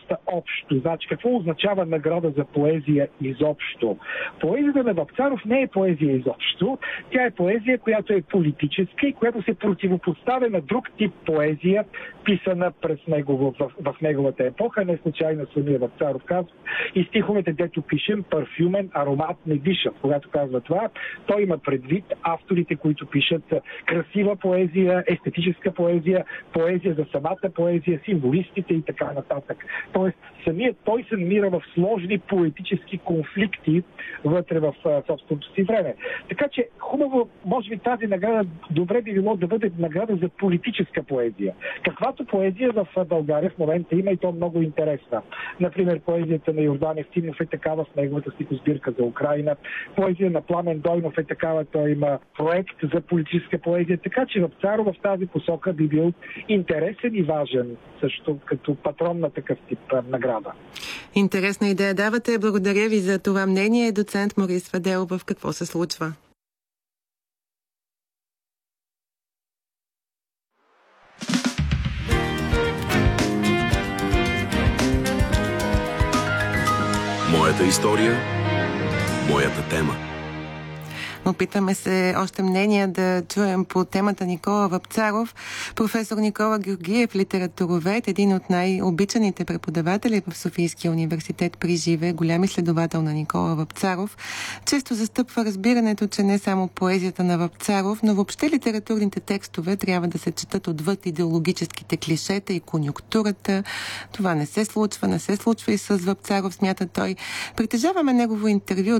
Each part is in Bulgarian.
доста общо. Значи, какво означава награда за поезия изобщо? Поезията на Вапцаров не е поезия изобщо. Тя е поезия, която е политическа и която се противопоставя на друг тип поезия, писана през него в неговата епоха. Не случайно самия Вапцаров казва: и стиховете, дето пишем, парфюмен аромат не дишат. Когато казва това, той има предвид авторите, които пишат красива поезия, естетическа поезия, поезия за самата поезия, символистите и така нататък. Тоест, самият той се намира в сложни поетически конфликти вътре в собственото си време. Така че хубаво, може би тази награда добре би било да бъде награда за политическа поезия. Каквато поезия в България в момента има, и то много интересна. Например, поезията на Йордан Евтимов е такава с неговата стихосбирка за Украйна. Поезия на Пламен Дойнов е такава, той има проект за политическа поезия. Така че Вапцаров в тази посока би бил интересен и важен, също като патрон на такъв тип награда. Интересна идея давате. Благодаря ви за това мнение. Доцент Морис Ваделов, в какво се случва? Моята история, моята тема. Опитаме се още мнения да чуем по темата Никола Вапцаров. Професор Никола Георгиев, литературовед, един от най-обичаните преподаватели в Софийския университет при живе, голям изследовател на Никола Вапцаров, често застъпва разбирането, че не само поезията на Вапцаров, но въобще литературните текстове трябва да се четат отвъд идеологическите клишета и конюнктурата. Това не се случва и с Вапцаров, смята той. Притежаваме негово интервю от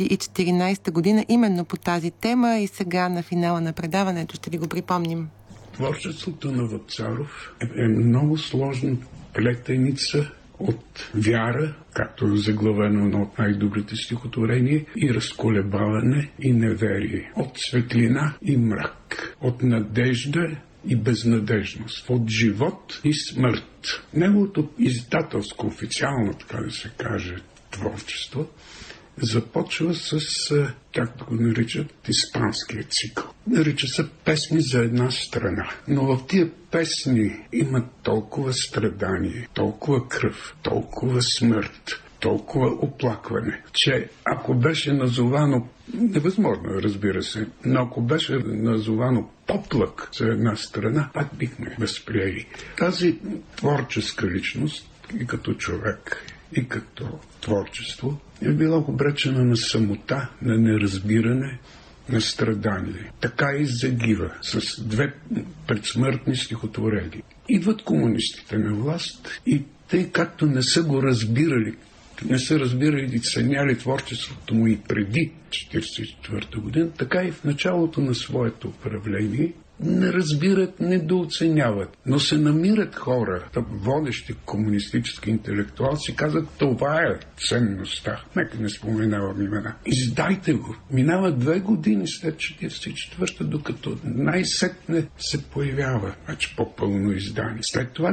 2014 година именно по тази тема и сега на финала на предаването ще ви го припомним. Творчеството на Вапцаров е много сложна плетеница от вяра, както е заглавено на от най-добрите стихотворения, и разколебаване и неверие, от светлина и мрак, от надежда и безнадежност, от живот и смърт. Неговото издателско, официално, така да се каже, творчество започва с, както го наричат, испанския цикъл. Нарича се песни за една страна. Но в тия песни има толкова страдание, толкова кръв, толкова смърт, толкова оплакване, че ако беше назовано, невъзможно, разбира се, но ако беше назовано поплак за една страна, пак бихме възприели. Тази творческа личност и като човек, и като творчество е била обречена на самота, на неразбиране, на страдание. Така и загива с две предсмъртни стихотворения. Идват комунистите на власт и тъй както не са го разбирали, не са разбирали и ценяли творчеството му и преди 1944 година, така и в началото на своето управление не разбират, не дооценяват, но се намират хора, водещи комунистически интелектуалци, казват: това е ценността. Нека не споменавам имена. Издайте го. Минава 2 години след 1944, докато най-сетне се появява вече по-пълно издание. След това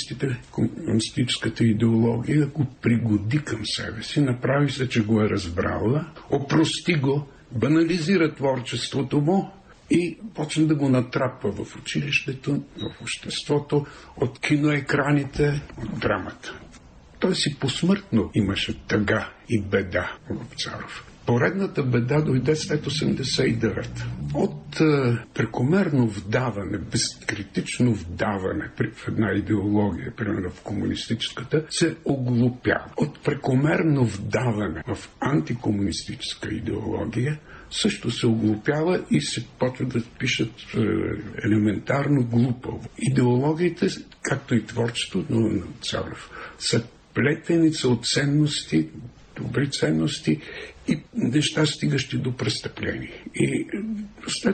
комунистическата идеология го пригоди към себе си, направи се, че го е разбрала, опрости го, банализира творчеството му и почна да го натрапва в училището, в обществото, от киноекраните, от драмата. Той си посмъртно имаше тъга и беда, Вапцаров. Поредната беда дойде след 89. От прекомерно вдаване, безкритично вдаване в една идеология, примерно в комунистическата, се оглупява. От прекомерно вдаване в антикомунистическа идеология също се оглупява и се почва да пишат елементарно глупаво. Идеологиите, както и творчеството на Вапцаров, са плетеница от ценности, добри ценности и неща, стигащи до престъпление. И след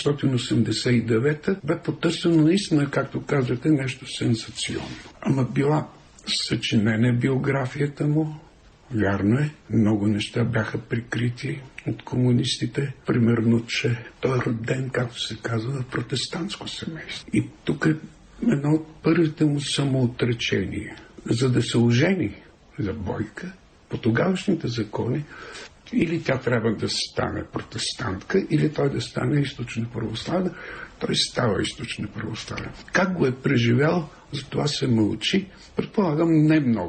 1989 бе потърсено наистина, както казвате, нещо сенсационно. Ама била съчинена биографията му. Вярно е, много неща бяха прикрити от комунистите. Примерно, че той е роден, както се казва, в протестантско семейство. И тук е едно от първите му самоотречения. За да се ожени за Бойка, по тогавашните закони, или тя трябва да стане протестантка, или той да стане източно православен. Той става източно православен. Как го е преживял, за това се мълчи. Предполагам, не много.